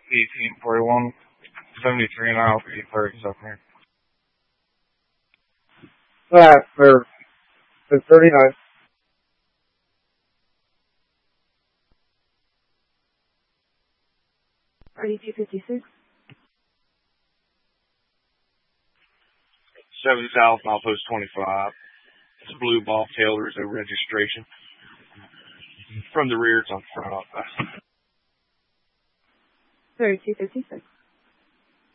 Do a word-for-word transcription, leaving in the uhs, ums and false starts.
eighteen forty-one, seventy-three and I'll be thirty-seven here. Flat for the thirty-nine. thirty-two fifty-six. seven South, Milepost twenty-five. It's a blue ball tail. There's no registration. From the rear, it's on the front. thirty-two fifty-six.